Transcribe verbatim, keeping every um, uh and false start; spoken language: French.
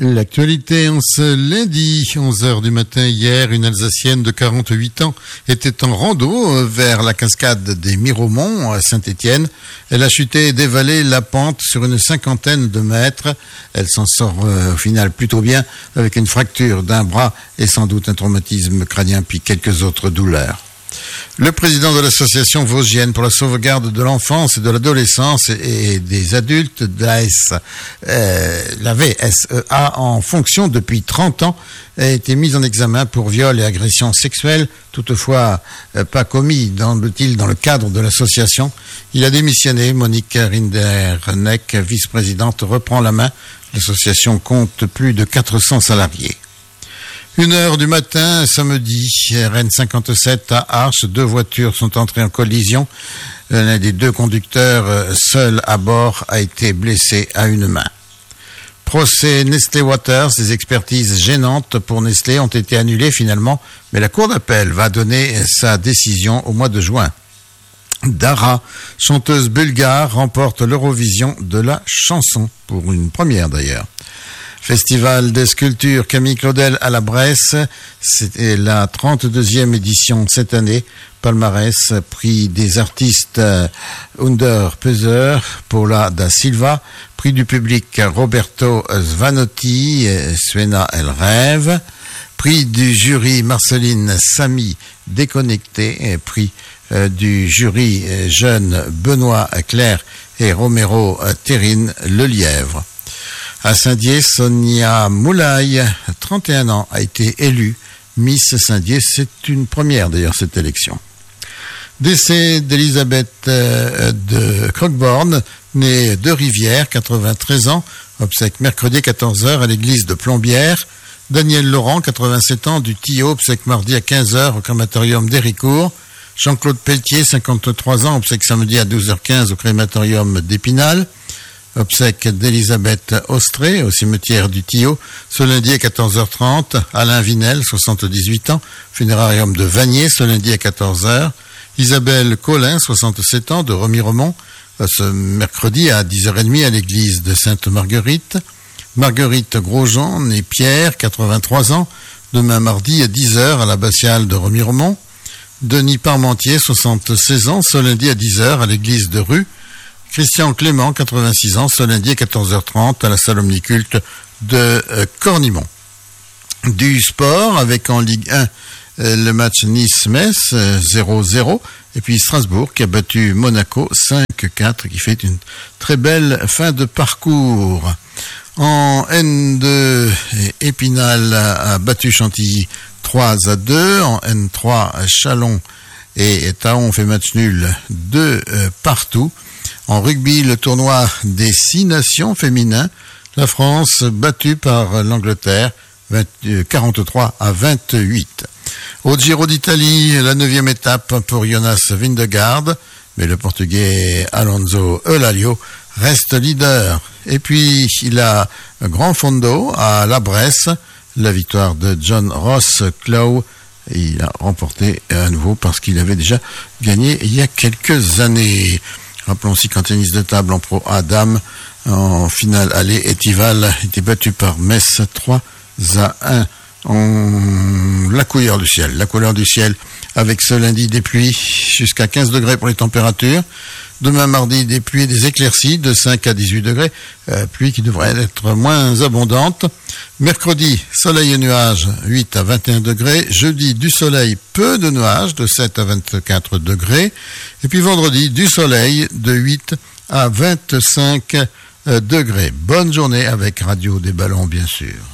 L'actualité en ce lundi, onze heures du matin hier, une Alsacienne de quarante-huit ans était en rando vers la cascade des Miromont à Saint-Étienne. Elle a chuté et dévalé la pente sur une cinquantaine de mètres. Elle s'en sort euh, au final plutôt bien avec une fracture d'un bras et sans doute un traumatisme crânien puis quelques autres douleurs. Le président de l'association vosgienne pour la sauvegarde de l'enfance et de l'adolescence et des adultes de la, S, euh, la V S E A en fonction depuis trente ans a été mis en examen pour viol et agression sexuelle, toutefois euh, pas commis dans le, dans le cadre de l'association. Il a démissionné. Monique Rinderneck, vice-présidente, reprend la main. L'association compte plus de quatre cents salariés. Une heure du matin, samedi, R N cinquante-sept à Arches, deux voitures sont entrées en collision. L'un des deux conducteurs, seul à bord, a été blessé à une main. Procès Nestlé Waters, des expertises gênantes pour Nestlé ont été annulées finalement, mais la Cour d'appel va donner sa décision au mois de juin. Dara, chanteuse bulgare, remporte l'Eurovision de la chanson, pour une première d'ailleurs. Festival des sculptures Camille Claudel à la Bresse, c'était la trente-deuxième édition cette année. Palmarès, prix des artistes Under Peser, Paula da Silva, prix du public Roberto Svanotti, Suena El Rêve, prix du jury Marceline Samy, Déconnecté, prix du jury jeune Benoît Claire et Romero Terrine Le Lièvre. À Saint-Dié, Sonia Moulay, trente et un ans, a été élue Miss Saint-Dié. C'est une première d'ailleurs cette élection. Décès d'Elisabeth euh, de Croqueborne, née de Rivière, quatre-vingt-treize ans, obsèque mercredi à quatorze heures à l'église de Plombières. Daniel Laurent, quatre-vingt-sept ans, du Tillot, obsèque mardi à quinze heures au crématorium d'Héricourt. Jean-Claude Pelletier, cinquante-trois ans, obsèque samedi à douze heures quinze au crématorium d'Épinal. Obsèque d'Elisabeth Austré au cimetière du Tillot, ce lundi à quatorze heures trente. Alain Vinel, soixante-dix-huit ans, funérarium de Vanier, ce lundi à quatorze heures. Isabelle Collin, soixante-sept ans, de Remiremont, ce mercredi à dix heures trente à l'église de Sainte-Marguerite. Marguerite Grosjean, née Pierre, quatre-vingt-trois ans, demain mardi à dix heures à l'abbatiale de Remiremont. Denis Parmentier, soixante-seize ans, ce lundi à dix heures à l'église de Rue. Christian Clément, quatre-vingt-six ans, ce lundi à quatorze heures trente à la salle omniculte de euh, Cornimont. Du sport avec en Ligue un euh, le match Nice-Metz euh, zéro zéro et puis Strasbourg qui a battu Monaco cinq quatre qui fait une très belle fin de parcours. En N deux, Épinal a battu Chantilly trois à deux. En N trois, Chalon et Taon fait match nul deux euh, partout. En rugby, le tournoi des six nations féminins, la France battue par l'Angleterre quarante-trois à vingt-huit. Au Giro d'Italie, la neuvième étape pour Jonas Vingegaard, mais le Portugais Alonso Eulalio reste leader. Et puis, il a un grand fondo à la Bresse, la victoire de John Ross Clough. Il a remporté à nouveau parce qu'il avait déjà gagné il y a quelques années. Rappelons aussi qu'en tennis de table en pro Adam, en finale aller, Etival était battu par Metz trois à un. En la couleur du ciel, la couleur du ciel avec ce lundi des pluies jusqu'à quinze degrés pour les températures. Demain mardi des pluies et des éclaircies de cinq à dix-huit degrés, euh, pluie qui devrait être moins abondante. Mercredi, soleil et nuages, huit à vingt et un degrés. Jeudi, du soleil, peu de nuages, de sept à vingt-quatre degrés. Et puis vendredi, du soleil, de huit à vingt-cinq degrés. Bonne journée avec Radio des Ballons, bien sûr.